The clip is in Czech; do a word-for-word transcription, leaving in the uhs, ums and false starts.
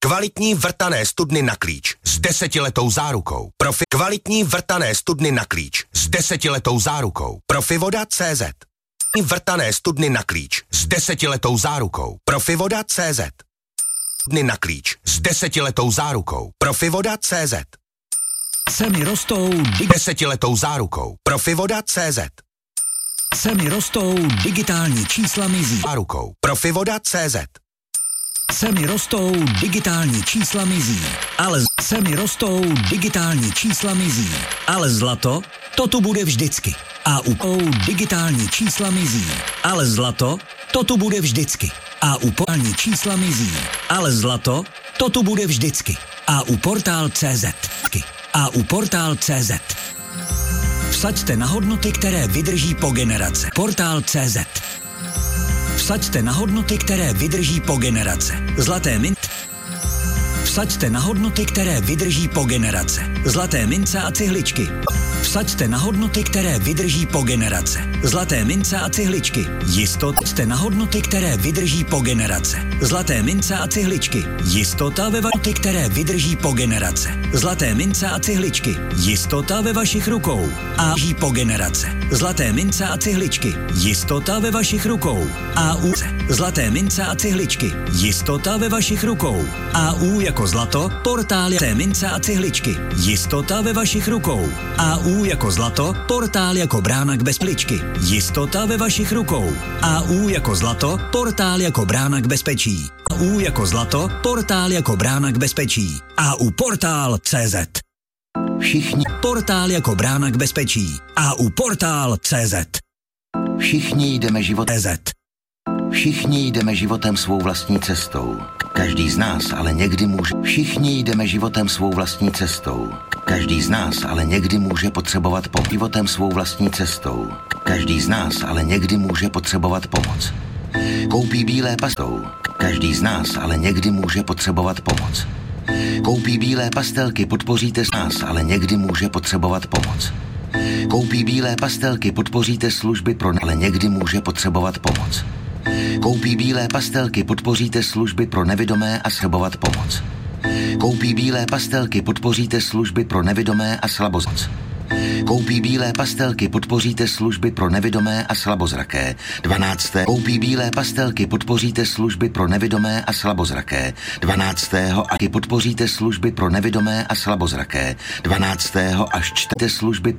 Kvalitní vrtané studny na klíč s desetiletou zárukou. Profi kvalitní vrtané studny na klíč s desetiletou zárukou. Profivoda tečka cé zet. Vrtané studny na klíč s desetiletou zárukou. Profivoda tečka cé zet. Studny na klíč s desetiletou zárukou. Profivoda tečka cé zet. Ceny rostou desetiletou zárukou. Profivoda tečka cé zet. Ceny rostou, digitální čísla mizí. Zárukou. Profivoda tečka cé zet. Ceny rostou, digitální čísla mizí. Ale ceny rostou, digitální čísla mizí. Ale zlato, to tu bude vždycky. A u digitální čísla mizí. Ale zlato, to tu bude vždycky. A u portální čísla mizí. Ale zlato, to tu bude vždycky. A u portál tečka cé zet. A u portál tečka cé zet. Vsaďte na hodnoty, které vydrží po generace. Portál tečka cé zet. Vsaďte na hodnoty, které vydrží po generace. Zlaté mint. Vsaďte na hodnoty, které vydrží po generace. Zlaté mince a cihličky. Vsaďte na hodnoty, které vydrží po generace. Zlaté mince a cihličky. Jistota na hodnoty, které vydrží po generace. Zlaté mince a cihličky. Jistota ve hodnoty, které vydrží po generace. Zlaté mince a cihličky. Jistota ve vašich rukou. A ží po generace. Zlaté mince a cihličky. Jistota ve vašich rukou. A u zlaté mince a cihličky. Jistota ve vašich rukou. A u jako zlato, portál jako mince a cihličky. Jistota ve vašich rukou. A u jako zlato, portál jako brána k bezpečí. Jistota ve vašich rukou. A U jako zlato, portál jako brána k bezpečí. A U jako zlato, portál jako brána k bezpečí. A U portál tečka cé zet. Všichni portál jako brána k bezpečí. A U portál tečka cé zet. Všichni jdeme životem. Z. Všichni jdeme životem svou vlastní cestou. Každý z nás ale někdy může. Všichni jdeme životem svou vlastní cestou. Každý z nás ale někdy může potřebovat pomoc. Životem svou vlastní cestou. Každý z nás ale někdy může potřebovat pomoc. Koupí bílé pastou. Každý z nás ale někdy může potřebovat pomoc. Koupí bílé pastelky, podpoříte s nás, ale někdy může potřebovat pomoc. Koupí bílé pastelky, podpoříte služby pro ne, ale někdy může potřebovat pomoc. Koupí bílé pastelky, podpoříte služby pro nevidomé a slabovat pomoc. Koupí bílé pastelky, podpoříte služby pro nevidomé a slabozoc. Koupí bílé pastelky, podpoříte služby pro nevidomé a slabozraké. dvanácté Koupí bílé pastelky, podpoříte služby pro nevidomé a slabozraké. dvanáctého A podpoříte služby pro nevidomé a slabozraké. dvanáctého až čtvrté služby